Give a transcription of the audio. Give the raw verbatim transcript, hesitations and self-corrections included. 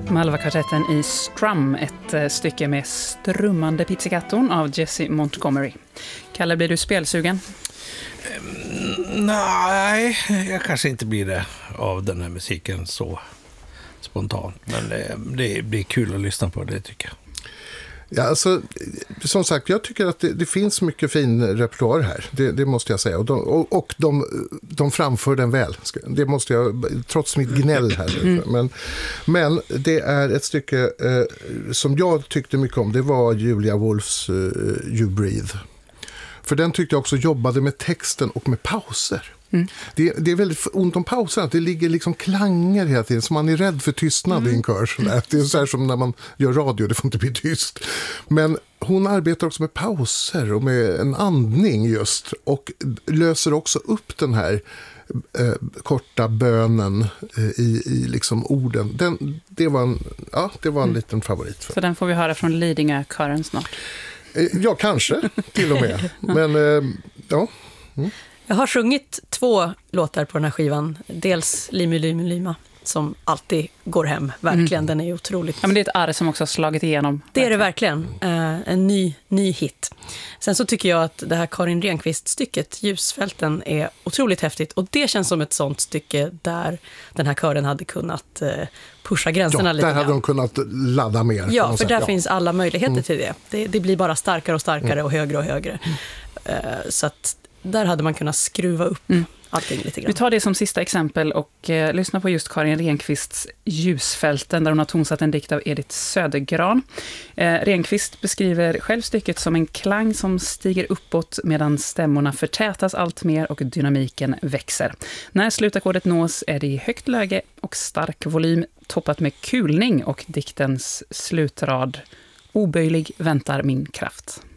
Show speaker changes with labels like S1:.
S1: Malva-kvartetten i Strum, ett stycke med strummande pizzicatton av Jesse Montgomery. Kalle, blir du spelsugen?
S2: Um, nej, jag kanske inte blir det av den här musiken så spontant. Men det, det blir kul att lyssna på det, tycker jag.
S3: Ja, alltså, som sagt, jag tycker att det, det finns mycket fin repertoar här. Det, det måste jag säga. Och, de, och, och de, de framför den väl. Det måste jag, trots mitt gnäll här. Mm. Men, men det är ett stycke eh, som jag tyckte mycket om. Det var Julia Wolfs eh, You Breathe. För den tyckte jag också jobbade med texten och med pauser. Mm. Det, det är väldigt ont om pauser. Det ligger liksom klanger hela tiden. Så man är rädd för tystnad mm. i en kör. Sådär. Det är så här som när man gör radio. Det får inte bli tyst. Men hon arbetar också med pauser och med en andning just. Och löser också upp den här eh, korta bönen eh, i, i liksom orden. Den, det var en, ja, det var en mm. liten favorit. För.
S1: Så den får vi höra från Lidingö-kören snart?
S3: Eh, ja, kanske till och med. Men eh, ja... Mm.
S4: Jag har sjungit två låtar på den här skivan. Dels Limu Limu Lima, som alltid går hem. Verkligen, mm. den är otroligt...
S1: Ja, men det är ett arr som också har slagit igenom.
S4: Det verkligen. Är det verkligen. Uh, en ny, ny hit. Sen så tycker jag att det här Karin Renqvist-stycket, Ljusfälten, är otroligt häftigt. Och det känns som ett sånt stycke där den här kören hade kunnat uh, pusha gränserna
S3: ja,
S4: lite.
S3: Där hade
S4: grann.
S3: de kunnat ladda mer.
S4: Ja, för
S3: sätt.
S4: där
S3: ja.
S4: finns alla möjligheter
S3: mm.
S4: till det. det. Det blir bara starkare och starkare
S3: mm.
S4: och högre och högre. Uh, så att där hade man kunnat skruva upp mm. allting lite grann.
S1: Vi tar det som sista exempel och eh, lyssnar på just Karin Renqvists Ljusfälten, där hon har tonsatt en dikt av Edith Södergran. Eh, Renqvist beskriver själv stycket som en klang som stiger uppåt medan stämmorna förtätas allt mer och dynamiken växer. När slutackordet nås är det i högt läge och stark volym, toppat med kulning och diktens slutrad: oböjlig väntar min kraft.